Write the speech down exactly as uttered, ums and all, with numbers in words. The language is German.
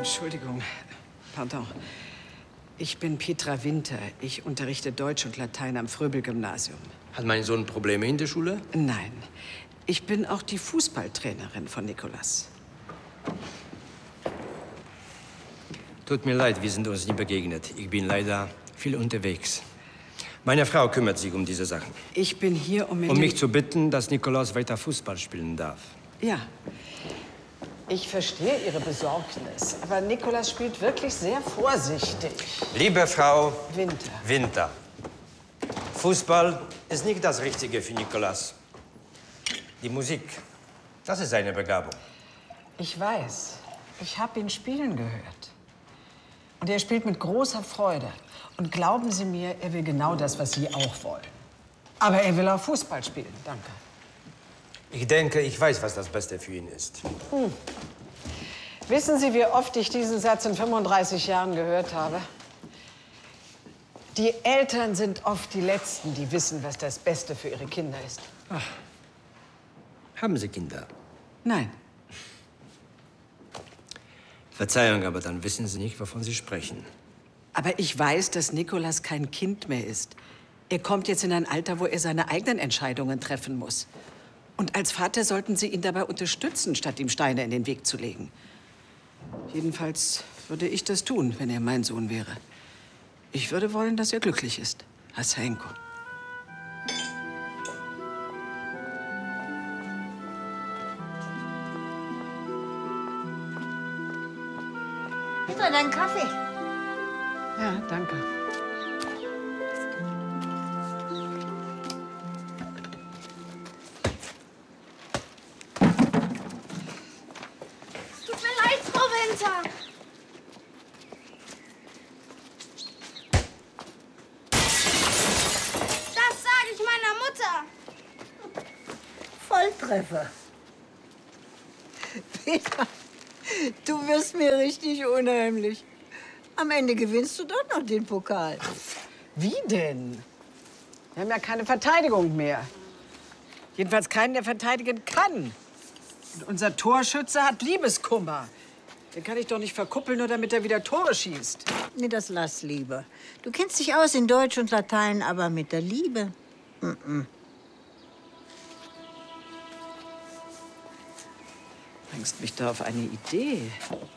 Entschuldigung, pardon. Ich bin Petra Winter. Ich unterrichte Deutsch und Latein am Fröbel-Gymnasium. Hat mein Sohn Probleme in der Schule? Nein. Ich bin auch die Fußballtrainerin von Nikolas. Tut mir leid, wir sind uns nie begegnet. Ich bin leider viel unterwegs. Meine Frau kümmert sich um diese Sachen. Ich bin hier, um... Um mich zu bitten, dass Nikolas weiter Fußball spielen darf. Ja. Ich verstehe Ihre Besorgnis, aber Nikolas spielt wirklich sehr vorsichtig. Liebe Frau Winter. Winter, Fußball ist nicht das Richtige für Nikolas. Die Musik, das ist seine Begabung. Ich weiß. Ich habe ihn spielen gehört. Und er spielt mit großer Freude. Und glauben Sie mir, er will genau das, was Sie auch wollen. Aber er will auch Fußball spielen. Danke. Ich denke, ich weiß, was das Beste für ihn ist. Hm. Wissen Sie, wie oft ich diesen Satz in fünfunddreißig Jahren gehört habe? Die Eltern sind oft die Letzten, die wissen, was das Beste für ihre Kinder ist. Ach. Haben Sie Kinder? Nein. Verzeihung, aber dann wissen Sie nicht, wovon Sie sprechen. Aber ich weiß, dass Nikolas kein Kind mehr ist. Er kommt jetzt in ein Alter, wo er seine eigenen Entscheidungen treffen muss. Und als Vater sollten Sie ihn dabei unterstützen, statt ihm Steine in den Weg zu legen. Jedenfalls würde ich das tun, wenn er mein Sohn wäre. Ich würde wollen, dass er glücklich ist. Hasenko. Bitte, deinen Kaffee. Ja, danke. Tut mir leid, Frau Winter. Das sage ich meiner Mutter. Volltreffer. Peter, du wirst mir richtig unheimlich. Am Ende gewinnst du doch noch den Pokal. Wie denn? Wir haben ja keine Verteidigung mehr. Jedenfalls keinen, der verteidigen kann. Und unser Torschütze hat Liebeskummer. Den kann ich doch nicht verkuppeln, nur damit er wieder Tore schießt. Nee, das lass lieber. Du kennst dich aus in Deutsch und Latein, aber mit der Liebe? Mm-mm. Bringst mich da auf eine Idee.